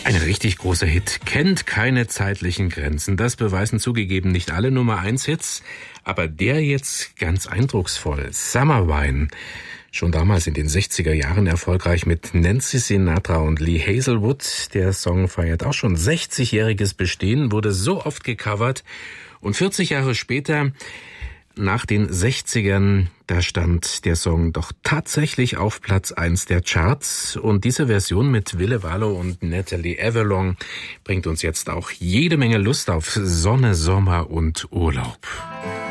Ein richtig großer Hit, kennt keine zeitlichen Grenzen. Das beweisen zugegeben nicht alle Nummer-1-Hits, aber der jetzt ganz eindrucksvoll. Summer Wine. Schon damals in den 60er Jahren erfolgreich mit Nancy Sinatra und Lee Hazelwood. Der Song feiert auch schon 60-jähriges Bestehen, wurde so oft gecovert. Und 40 Jahre später, nach den 60ern, da stand der Song doch tatsächlich auf Platz 1 der Charts. Und diese Version mit Ville Valo und Natalie Avalon bringt uns jetzt auch jede Menge Lust auf Sonne, Sommer und Urlaub.